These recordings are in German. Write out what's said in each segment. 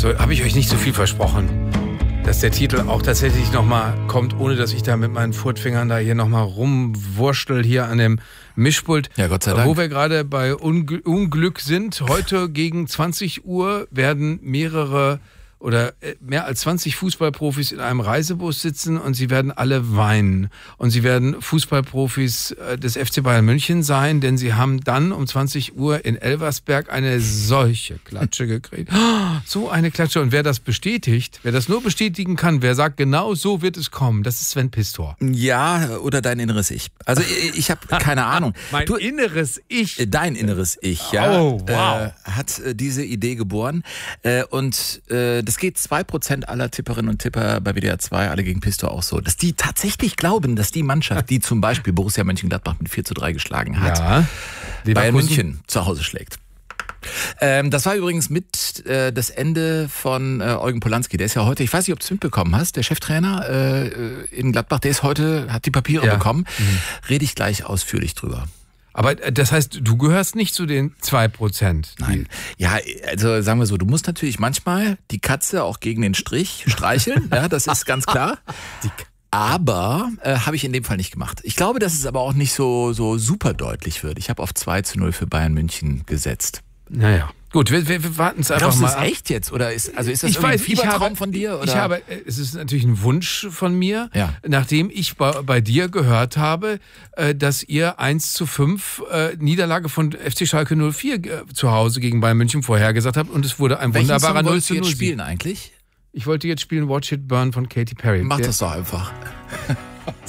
So, habe ich euch nicht so viel versprochen, dass der Titel auch tatsächlich nochmal kommt, ohne dass ich da mit meinen Furtfingern da hier nochmal rumwurschtel hier an dem Mischpult. Ja, Gott sei Dank. Wo wir gerade bei Unglück sind. Heute gegen 20 Uhr werden mehr als 20 Fußballprofis in einem Reisebus sitzen und sie werden alle weinen. Und sie werden Fußballprofis des FC Bayern München sein, denn sie haben dann um 20 Uhr in Elversberg eine solche Klatsche gekriegt. So eine Klatsche. Und wer das bestätigt, wer das nur bestätigen kann, wer sagt, genau so wird es kommen, das ist Sven Pistor. Ja, oder dein inneres Ich. Also ich habe keine Ahnung. Inneres Ich? Dein inneres Ich, ja. Oh, wow. Hat diese Idee geboren. Und das geht 2% aller Tipperinnen und Tipper bei WDR 2, alle gegen Pistor auch so, dass die tatsächlich glauben, dass die Mannschaft, die zum Beispiel Borussia Mönchengladbach mit 4:3 geschlagen hat, Bayern München zu Hause schlägt. Das war übrigens mit das Ende von Eugen Polanski. Der ist ja heute, ich weiß nicht, ob du es mitbekommen hast, der Cheftrainer in Gladbach, der ist heute, hat die Papiere bekommen. Rede ich gleich ausführlich drüber. Aber das heißt, du gehörst nicht zu den 2%? Nein. Ja, also sagen wir so, du musst natürlich manchmal die Katze auch gegen den Strich streicheln, ja, das ist ganz klar. Aber habe ich in dem Fall nicht gemacht. Ich glaube, dass es aber auch nicht so super deutlich wird. Ich habe auf 2:0 für Bayern München gesetzt. Naja. Gut, wir warten es einfach mal ab. Ist das echt jetzt? Oder ist das ein Fiebertraum von dir? Oder? Es ist natürlich ein Wunsch von mir, nachdem ich bei dir gehört habe, dass ihr 1:5 Niederlage von FC Schalke 04 zu Hause gegen Bayern München vorhergesagt habt und es wurde ein wunderbarer 0:0. Wolltest du jetzt spielen eigentlich? Ich wollte jetzt spielen Watch It Burn von Katy Perry. Mach das doch einfach.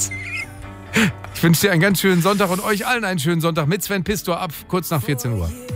Ich wünsche dir einen ganz schönen Sonntag und euch allen einen schönen Sonntag mit Sven Pistor ab kurz nach 14 Uhr.